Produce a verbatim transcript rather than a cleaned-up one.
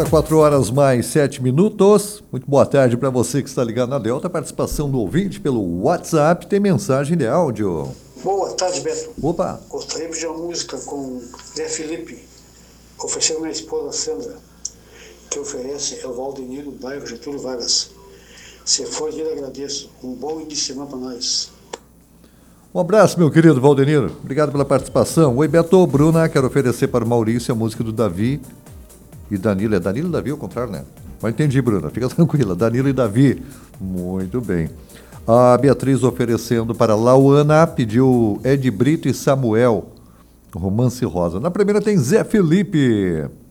Agora quatro horas mais sete minutos. Muito boa tarde para você que está ligado na Delta. Participação do ouvinte pelo WhatsApp. Tem mensagem de áudio. Boa tarde, Beto. Opa. Gostaria de uma música com Zé Felipe, oferecendo minha esposa Sandra, que oferece é o Valdeniro, bairro Getúlio Vargas. Se for, eu agradeço. Um bom início de semana para nós. Um abraço, meu querido Valdeniro. Obrigado pela participação. Oi, Beto. Bruna, quero oferecer para o Maurício a música do Davi e Danilo. É Danilo e Davi ao contrário, né? Mas entendi, Bruna. Fica tranquila. Danilo e Davi. Muito bem. A Beatriz oferecendo para Lauana, pediu Ed Brito e Samuel, Romance Rosa. Na primeira tem Zé Felipe.